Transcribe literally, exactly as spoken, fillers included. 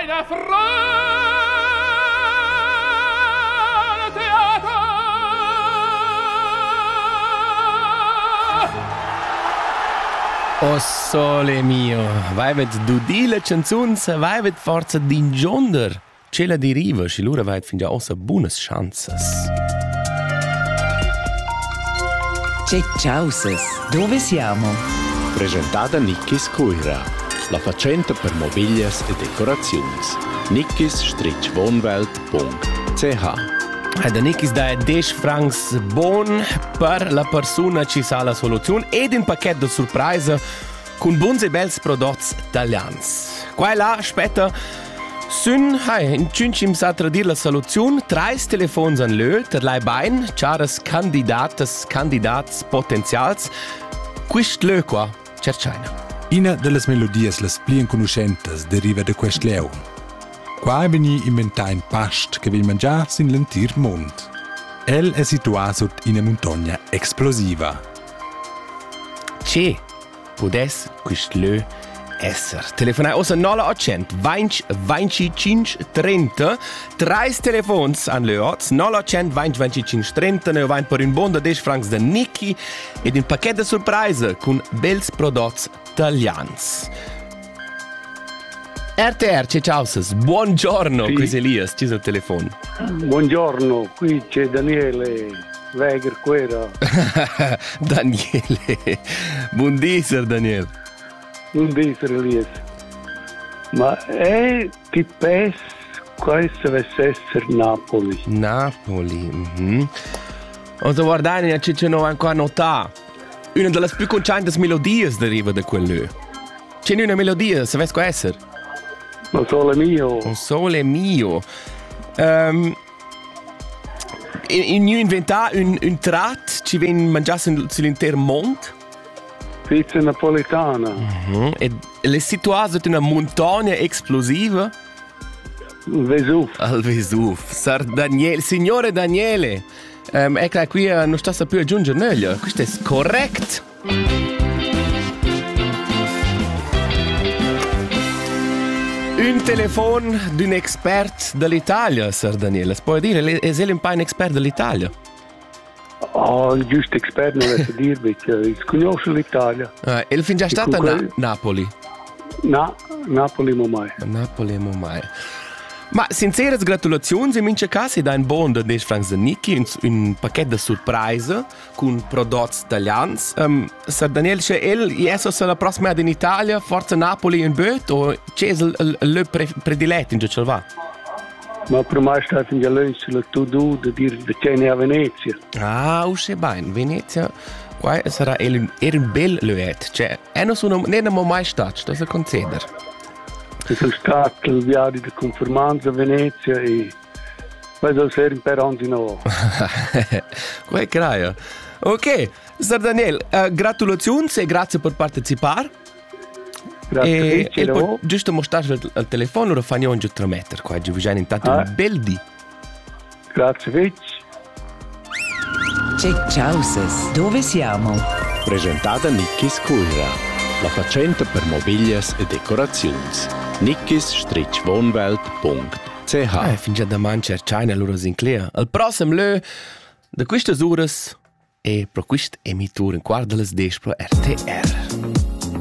meine Freunde Theater. O sole mio, vai vet du di le canzuns, vai vet forza din gionder. Ce la deriva, și lura vai fin già ossa buonas chances. Che ciauses, dove siamo? Presentata Nickis Cuira, la facenta per mobilias e decorazioni. nickis wohnwelt punkt c h. E da Nickis da dieci francs bon per la persona ci sa la soluzione ed un pacchetto di sorpresa con buoni e belli prodotti italiani. Qua e là, aspetta, sun, hai, in ciuncim sa tradir la soluzione, trais telefons an lö, ter lai bain, charas candidates, candidats potenzials, quist lö qua, cercaina. Una delle melodie les plien conoscentes deriva da quest leu. Qua veni inventà in past che vi mangià sin lentir mond. El è situato in una montagna esplosiva. Che pudes quist lö esser. Telefonai ossa nola ottocento venti venticinque trenta. Trais telefons an le ots nola ottocento venti venticinque trenta. Ne vain per un bon da dieci francs da Nicky ed un pacchetto di sorpresa con bels prodotti italians. R T R, c'è ciauses. Buongiorno, sì. Qui è Elias, ci sono il telefono. Buongiorno, qui c'è Daniele Weger Quera. Daniele. Buondisera, Daniele. Buondisera, Elias. Ma è ti pes questo dovesse essere Napoli. Napoli, mhm. O da guardare, ci c'è ancora notare. Una delle più conciantes melodie deriva da quello. C'è una melodia, sapessi qual essere? Lo sole mio. O sole mio. Um, in in inventà un un trat ci ven mangiasse sull'intero mondo. Pizza napoletana. Mm-hmm. E le situate in una montagna esplosiva. Vesuv. Al Vesuv. Sir Daniele, signore Daniele. Um, ecco, qui uh, non sta più aggiungere nulla. Questo è corretto. Un telefono di un expert dall'Italia, Sir Daniele. Si può dire, è un po' un expert dall'Italia? Oh, il giusto expert non è dire, perché conosce l'Italia. Ah, e fin già stata a quel... Na- Napoli? No, Napoli non mai. Napoli non mai. Ma sincere gratulazioni, in mince caso da un bon da dieci francs da Nicky, un, un pacchetto di sorpresa con prodotti italiani. Um, Sir Daniele, c'è il, è la prossima in Italia, forza Napoli in böt, o c'è il, il, il pre, prediletto in già va? Ma per me è stato in giallo sulla to-do da dire che c'è a Venezia. Ah, usce bene, Venezia, qua sarà il, un bel luet, cioè, e non sono, non abbiamo mai stato, da si concedere. Sono stato il viaggio di confermanza a Venezia e poi essere in Peronzi nuovo. Qua è craia. Ok, Sir Daniele, uh, gratulazioni e grazie per partecipare. Grazie e, e poi giusto mostrare il, il telefono, lo fanno un giusto mettere qua, ci bisogna intanto ah. un bel dì. Grazie Vic. Che ciauses, dove siamo? Presentata Nickis Cuira, la facenta per mobilias e decorazioni. nickis wohnwelt punkt c h. Eh, fin già da mangiare China allora Sinclair. Al prossimo lö da queste ore e pro questa emitura in quarta les des pro R T R.